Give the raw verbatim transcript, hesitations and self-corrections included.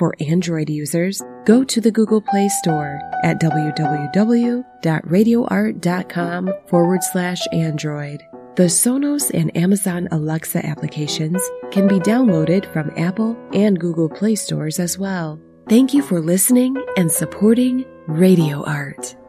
For Android users, go to the Google Play Store at www.radioart.com forward slash Android. The Sonos and Amazon Alexa applications can be downloaded from Apple and Google Play stores as well. Thank you for listening and supporting Radio Art.